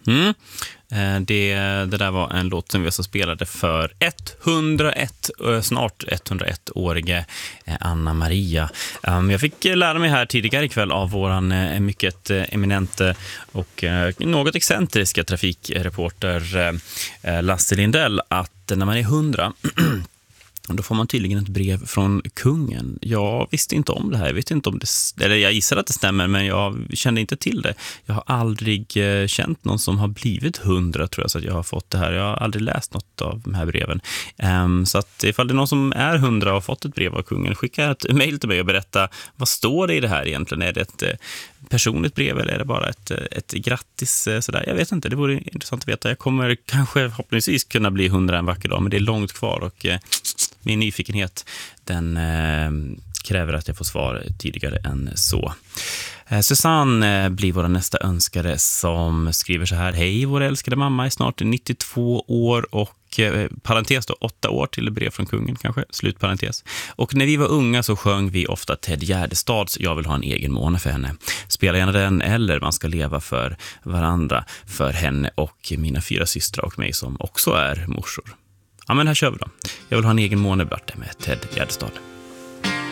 Mm. Det där var en låt som vi också spelade för 101, snart 101-årige Anna Maria. Jag fick lära mig här tidigare ikväll av våran mycket eminente och något excentriska trafikreporter Lasse Lindell att när man är 100 då får man tydligen ett brev från kungen. Jag visste inte om det här. Jag vet inte om det, eller jag gissar att det stämmer, men jag kände inte till det. Jag har aldrig känt någon som har blivit 100, tror jag, så att jag har fått det här. Jag har aldrig läst något av de här breven. Så att ifall det är någon som är 100 och har fått ett brev av kungen, skicka ett mejl till mig och berätta vad står det i det här egentligen. Är det ett personligt brev eller är det bara ett grattis sådär? Jag vet inte, det vore intressant att veta. Jag kommer kanske förhoppningsvis kunna bli 100 en vacker dag, men det är långt kvar och min nyfikenhet, den kräver att jag får svar tidigare än så. Susanne blir vår nästa önskare som skriver så här: hej, vår älskade mamma är snart 92 år och parentes då, 8 år till brev från kungen kanske, slutparentes. Och när vi var unga så sjöng vi ofta Ted Gärdestads Jag vill ha en egen måne för henne. Spela gärna den, eller Man ska leva för varandra, för henne och mina 4 systrar och mig som också är morsor. Ja, men här kör vi då. Jag vill ha en egen måne med Ted Gärdestad.